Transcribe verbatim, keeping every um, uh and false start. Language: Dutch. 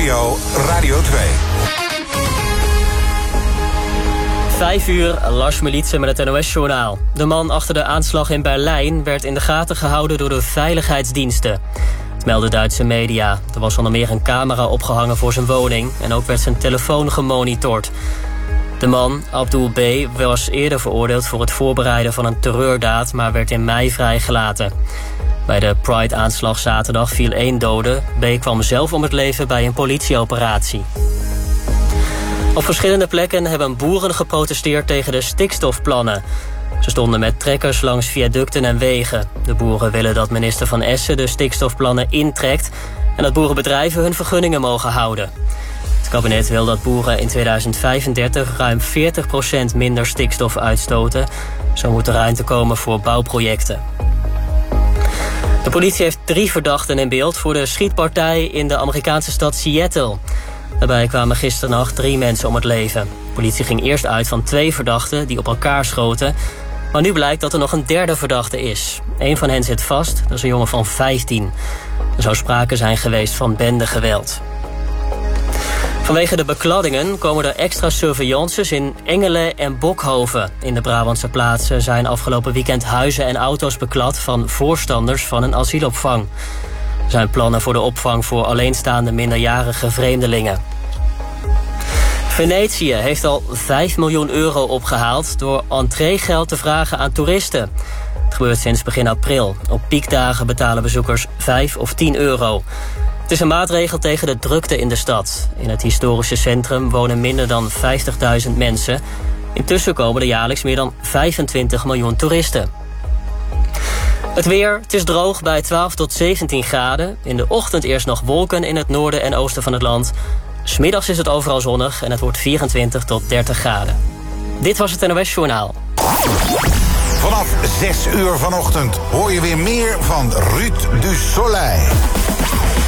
NPO Radio twee. Vijf uur, Lars Militsen met het N O S-journaal. De man achter de aanslag in Berlijn werd in de gaten gehouden door de veiligheidsdiensten. Melden Duitse media. Er was onder meer een camera opgehangen voor zijn woning en ook werd zijn telefoon gemonitord. De man, Abdul B., was eerder veroordeeld voor het voorbereiden van een terreurdaad, maar werd in mei vrijgelaten. Bij de Pride-aanslag zaterdag viel één dode. B. kwam zelf om het leven bij een politieoperatie. Op verschillende plekken hebben boeren geprotesteerd tegen de stikstofplannen. Ze stonden met trekkers langs viaducten en wegen. De boeren willen dat minister Van Essen de stikstofplannen intrekt en dat boerenbedrijven hun vergunningen mogen houden. Het kabinet wil dat boeren in tweeduizend vijfendertig ruim veertig procent minder stikstof uitstoten. Zo moet er ruimte komen voor bouwprojecten. De politie heeft drie verdachten in beeld voor de schietpartij in de Amerikaanse stad Seattle. Daarbij kwamen gisternacht drie mensen om het leven. De politie ging eerst uit van twee verdachten die op elkaar schoten. Maar nu blijkt dat er nog een derde verdachte is. Eén van hen zit vast, dat is een jongen van vijftien. Er zou sprake zijn geweest van bendegeweld. Vanwege de bekladdingen komen er extra surveillances in Engelen en Bokhoven. In de Brabantse plaatsen zijn afgelopen weekend huizen en auto's beklad van voorstanders van een asielopvang. Er zijn plannen voor de opvang voor alleenstaande minderjarige vreemdelingen. Venetië heeft al vijf miljoen euro opgehaald door entreegeld te vragen aan toeristen. Het gebeurt sinds begin april. Op piekdagen betalen bezoekers vijf of tien euro. Het is een maatregel tegen de drukte in de stad. In het historische centrum wonen minder dan vijftigduizend mensen. Intussen komen er jaarlijks meer dan vijfentwintig miljoen toeristen. Het weer, het is droog bij twaalf tot zeventien graden. In de ochtend eerst nog wolken in het noorden en oosten van het land. 'S Middags is het overal zonnig en het wordt vierentwintig tot dertig graden. Dit was het N O S-journaal. Vanaf zes uur vanochtend hoor je weer meer van Ruud du Soleil.